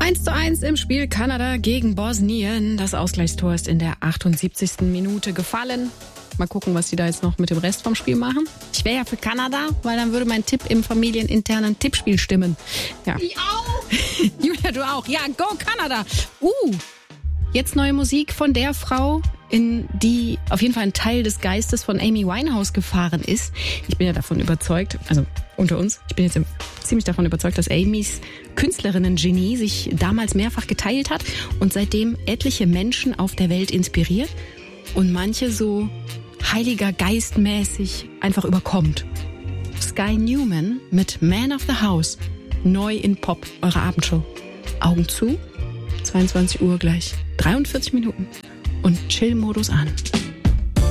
1:1 im Spiel Kanada gegen Bosnien. Das Ausgleichstor ist in der 78. Minute gefallen. Mal gucken, was die da jetzt noch mit dem Rest vom Spiel machen. Ich wäre ja für Kanada, weil dann würde mein Tipp im familieninternen Tippspiel stimmen. Ja. Ich auch! Julia, du auch. Ja, go Kanada! Jetzt neue Musik von der Frau, in die auf jeden Fall ein Teil des Geistes von Amy Winehouse gefahren ist. Ich bin ja davon überzeugt, also unter uns, ich bin jetzt ziemlich davon überzeugt, dass Amys Künstlerinnen-Genie sich damals mehrfach geteilt hat und seitdem etliche Menschen auf der Welt inspiriert und manche so heiliger Geistmäßig einfach überkommt. Sky Newman mit Man of the House, neu in Pop, eure Abendshow. Augen zu, 22 Uhr gleich, 43 Minuten und Chill-Modus an.